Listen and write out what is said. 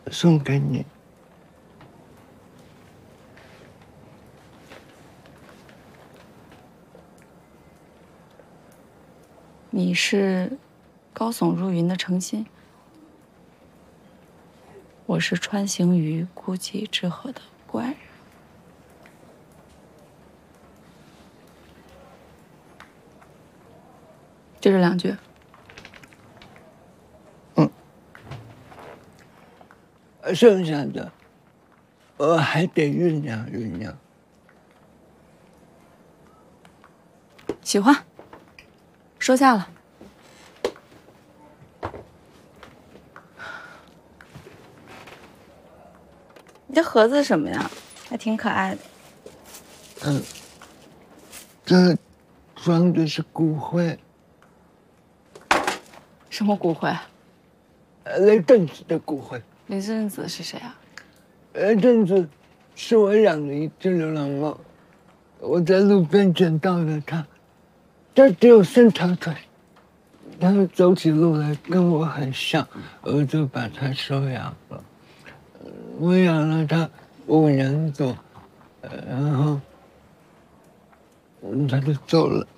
送给你。 你是高耸入云的诚心，我是穿行于孤寂之河的不安人。就这2句。 剩下的我还得酝酿酝酿。 喜欢，收下了。你这盒子什么呀？还挺可爱的。 这装的是骨灰。 什么骨灰？ 雷震子的骨灰。 雷震子是谁啊？ 雷震子是我养的一只流浪猫，我在路边捡到了它，它只有3条腿，它走起路来跟我很像，我就把它收养了。我养了它5年多，然后它就走了。